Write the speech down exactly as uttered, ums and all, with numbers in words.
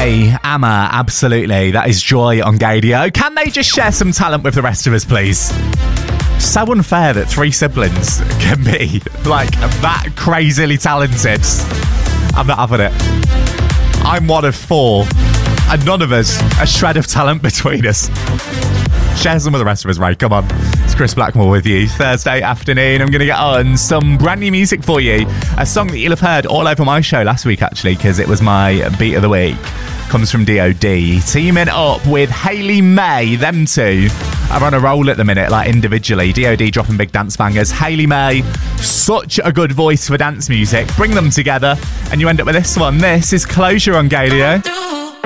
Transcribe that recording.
May, Amma, absolutely. That is Joy on Gadio. Can they just share some talent with the rest of us, please? So unfair that three siblings can be like that crazily talented. I'm not having it. I'm one of four, and none of us a shred of talent between us. Share some with the rest of us, Ray. Come on. It's Chris Blackmore with you. Thursday afternoon, I'm going to get on some brand new music for you. A song that you'll have heard all over my show last week, actually, because it was my beat of the week. Comes from D O D. Teaming up with Hayley May. Them two are on a roll at the minute, like individually. D O D dropping big dance bangers. Hayley May, such a good voice for dance music. Bring them together, and you end up with this one. This is Closure on Gadio.